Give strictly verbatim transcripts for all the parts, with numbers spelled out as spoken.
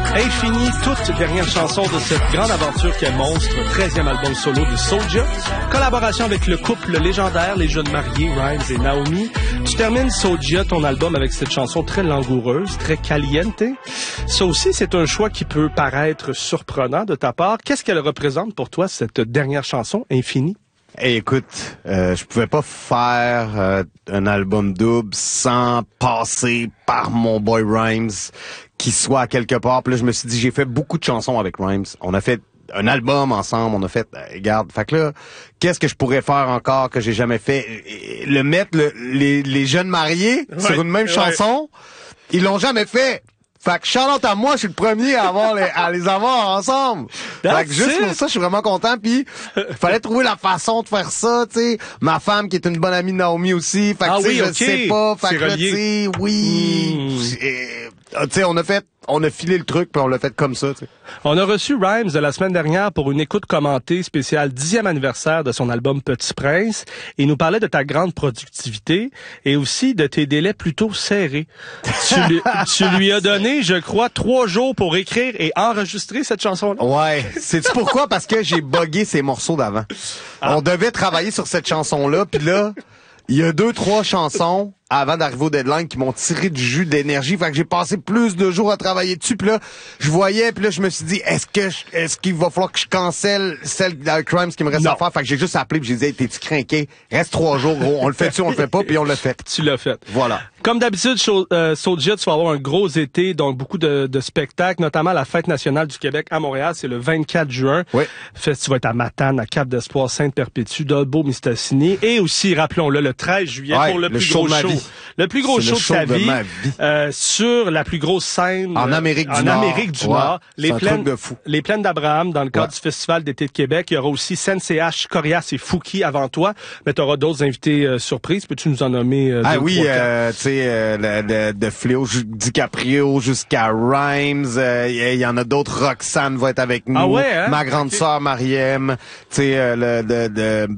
Infini, toute dernière chanson de cette grande aventure qu'est Monstre, treizième album solo de Soulja. Collaboration avec le couple légendaire, les jeunes mariés, Rhymes et Naomi. Tu termines Soulja, ton album, avec cette chanson très langoureuse, très caliente. Ça aussi, c'est un choix qui peut paraître surprenant de ta part. Qu'est-ce qu'elle représente pour toi, cette dernière chanson, Infini? Hey, écoute, euh, je pouvais pas faire euh, un album double sans passer par mon boy Rhymes, qui soit à quelque part. Puis là, je me suis dit, j'ai fait beaucoup de chansons avec Rhymes. On a fait un album ensemble, on a fait, euh, regarde, fait que là, qu'est-ce que je pourrais faire encore que j'ai jamais fait? Le mettre, le, les, les jeunes mariés ouais, sur une même ouais. chanson, ils l'ont jamais fait. Fait que shout-out à moi, je suis le premier à avoir les, à les avoir ensemble. That's fait que juste it. Pour ça, je suis vraiment content. Puis, il fallait trouver la façon de faire ça, tu sais. Ma femme, qui est une bonne amie de Naomi aussi. Fait que, ah tu sais, oui, je okay. sais pas. Fait que, tu sais, oui. Mm. Tu sais, on a fait, on a filé le truc, puis on l'a fait comme ça, tu sais. On a reçu Rhymes la semaine dernière pour une écoute commentée spéciale dixième anniversaire de son album Petit Prince. Et il nous parlait de ta grande productivité et aussi de tes délais plutôt serrés. tu, lui, tu lui as donné, je crois, trois jours pour écrire et enregistrer cette chanson-là. Ouais. Sais-tu pourquoi? Parce que j'ai buggé ces morceaux d'avant. Ah. On devait travailler sur cette chanson-là, puis là, il y a deux, trois chansons avant d'arriver au deadline qui m'ont tiré du jus d'énergie. Fait que j'ai passé plus de jours à travailler dessus. Puis là, je voyais, puis là, je me suis dit, est-ce que je, est-ce qu'il va falloir que je cancelle celle de Crimes qui me reste non. à faire? Fait que j'ai juste appelé puis j'ai dit, hey, t'es-tu craqué? Reste trois jours, gros. On le fait-tu, on le fait pas, puis on l'a fait. Tu l'as fait. Voilà. Comme d'habitude, euh, Soulja, tu vas avoir un gros été, donc beaucoup de, de spectacles, notamment la Fête nationale du Québec à Montréal. C'est le vingt-quatre juin. Oui. Fait, tu vas être à Matane, à Cap-d'Espoir, Sainte-Perpétue, Dolbeau, Mistassini. Et aussi, rappelons-le, le treize juillet ouais, pour le, le plus gros show. Le plus gros show, show de ta de vie, vie. Euh, sur la plus grosse scène en Amérique euh, du en Nord. Amérique du ouais, Nord. Les plaines, de fou. les plaines d'Abraham dans le cadre ouais. du Festival d'été de Québec. Il y aura aussi Sen C H, Corias et Fouki avant toi. Mais tu auras d'autres invités euh, surprises. Peux-tu nous en nommer euh, Ah deux, oui, trois, euh, tu sais, euh, de, de Fléau DiCaprio jusqu'à Rhymes. Il euh, y, y en a d'autres. Roxane va être avec nous. Ah ouais, hein? Ma grande okay. sœur Mariem. Tu sais, euh, le de, de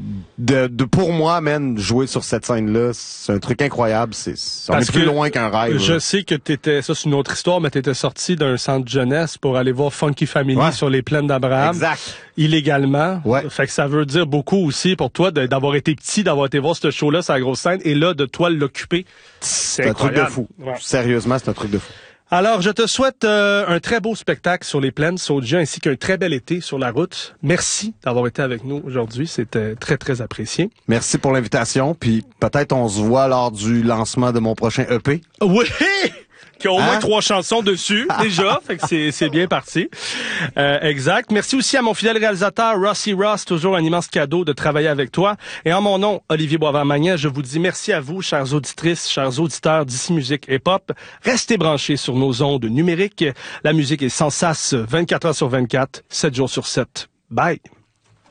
De, de pour moi, man, jouer sur cette scène-là, c'est un truc incroyable. C'est, on est plus loin qu'un rêve. Je là. sais que t'étais, ça c'est une autre histoire, mais t'étais sorti d'un centre jeunesse pour aller voir Funky Family ouais. sur les plaines d'Abraham. Exact. Illégalement. Ouais. Fait que ça veut dire beaucoup aussi pour toi de, d'avoir été petit, d'avoir été voir ce show-là sur la grosse scène, et là, de toi l'occuper. C'est, c'est un truc de fou. Ouais. Sérieusement, c'est un truc de fou. Alors, je te souhaite euh, un très beau spectacle sur les plaines Soulja ainsi qu'un très bel été sur la route. Merci d'avoir été avec nous aujourd'hui. C'était très, très apprécié. Merci pour l'invitation. Puis peut-être on se voit lors du lancement de mon prochain E P. Oui! Qui a au moins hein? trois chansons dessus, déjà. Fait que c'est, c'est bien parti. Euh, exact. Merci aussi à mon fidèle réalisateur, Rossi Ross. Toujours un immense cadeau de travailler avec toi. Et en mon nom, Olivier Boisvert-Magnan, je vous dis merci à vous, chères auditrices, chers auditeurs d'Ici Musique et Pop. Restez branchés sur nos ondes numériques. La musique est sans sas vingt-quatre heures sur vingt-quatre, sept jours sur sept. Bye!